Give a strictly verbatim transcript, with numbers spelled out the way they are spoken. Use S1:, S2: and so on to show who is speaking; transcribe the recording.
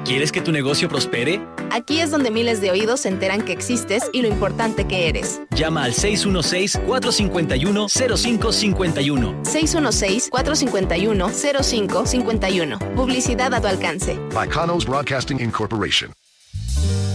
S1: ¿Quieres que tu negocio prospere?
S2: Aquí es donde miles de oídos se enteran que existes y lo importante que eres.
S1: Llama al seis uno seis, cuatro cinco uno, cero cinco cinco uno.
S2: seis uno seis, cuatro cinco uno, cero cinco cinco uno. Publicidad a tu alcance.
S3: By Kanos Broadcasting Incorporation.